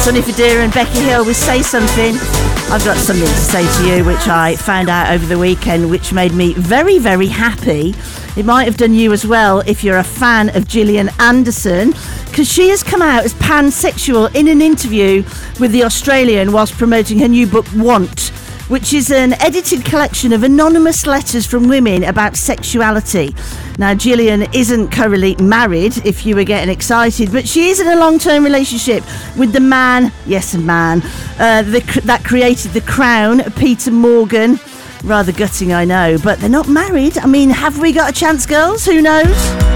Sonny Fodera and Becky Hill with Say Something. I've got something to say to you which I found out over the weekend, which made me very, very happy. It might have done you as well if you're a fan of Gillian Anderson, because she has come out as pansexual in an interview with The Australian whilst promoting her new book Want, which is an edited collection of anonymous letters from women about sexuality. Now, Gillian isn't currently married, if you were getting excited, but she is in a long-term relationship with the man, yes, a man, that created The Crown, Peter Morgan. Rather gutting, I know, but they're not married. I mean, have we got a chance, girls? Who knows?